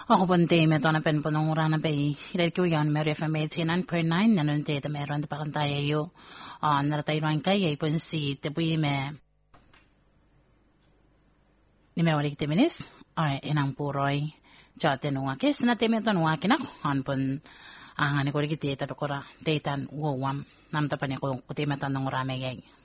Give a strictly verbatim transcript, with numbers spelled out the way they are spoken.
Ako pun te me tona pen punong urana pe hilal ko yan Mary F M eighty-nine point nine nanon te te meron te pakantaya yo ah naratay ran kay ay pun si te pui me ni me walik te minis ay inang puroy ja te nunga kes na te me tonwa kinak han pun ang ani ko rikiti ta ko ra te tan wo wam nam ta pa ni ko te me tanong rame gay